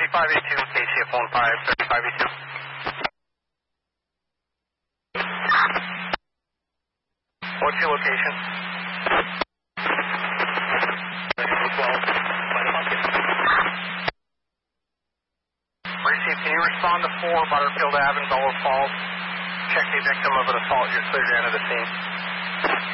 3582, KCF 15, 3582. What's your location? 12, by the bucket. Receive, can you respond to 4 Butterfield Ave in Bellows Falls? Check the victim of an assault. You're cleared into the scene.